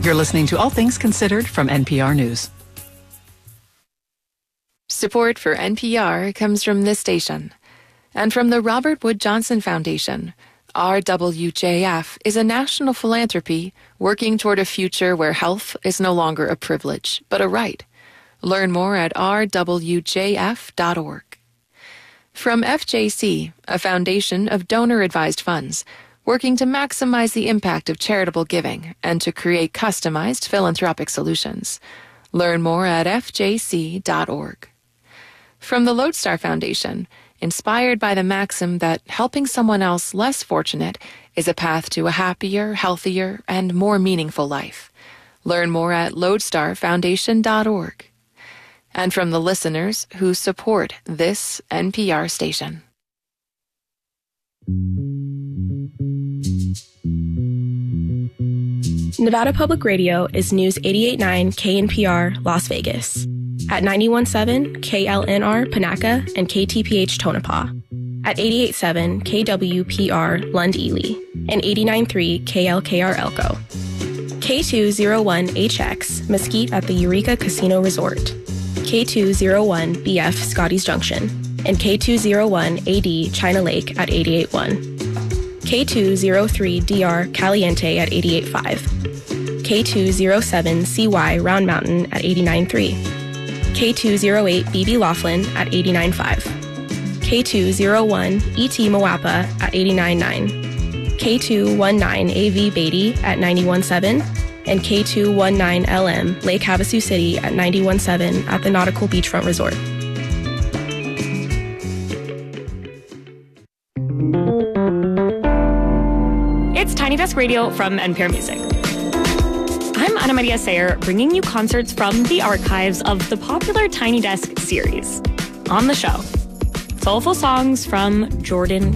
You're listening to All Things Considered from NPR News. Support for NPR comes from this station and from the Robert Wood Johnson Foundation. RWJF is a national philanthropy working toward a future where health is no longer a privilege, but a right. Learn more at rwjf.org. From FJC, a foundation of donor-advised funds, working to maximize the impact of charitable giving and to create customized philanthropic solutions. Learn more at fjc.org. From the Lodestar Foundation, inspired by the maxim that helping someone else less fortunate is a path to a happier, healthier, and more meaningful life. Learn more at lodestarfoundation.org. And from the listeners who support this NPR station. Nevada Public Radio is News 88.9 KNPR Las Vegas, at 91.7 KLNR Panaca and KTPH Tonopah, at 88.7 KWPR Lund Ely, and 89.3 KLKR Elko. K201HX Mesquite at the Eureka Casino Resort, K201BF Scotty's Junction, and K201AD China Lake at 88.1. K203DR Caliente at 88.5, K207CY Round Mountain at 89.3, K208 BB Laughlin at 89.5, K201 ET Moapa at 89.9, K219 AV Beatty at 91.7, and K219 LM Lake Havasu City at 91.7 at the Nautical Beachfront Resort. It's Tiny Desk Radio from NPR Music. I'm Ana Maria Sayer, bringing you concerts from the archives of the popular Tiny Desk series. On the show, soulful songs from Jordan